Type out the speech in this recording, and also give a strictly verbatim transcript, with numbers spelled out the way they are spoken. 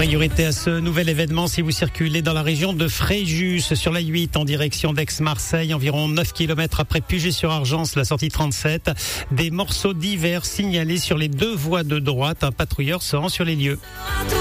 Priorité à ce nouvel événement si vous circulez dans la région de Fréjus sur la huit en direction d'Aix-Marseille, environ neuf kilomètres après Puget-sur-Argence, la sortie trente-sept. Des morceaux divers signalés sur les deux voies de droite. Un patrouilleur se rend sur les lieux.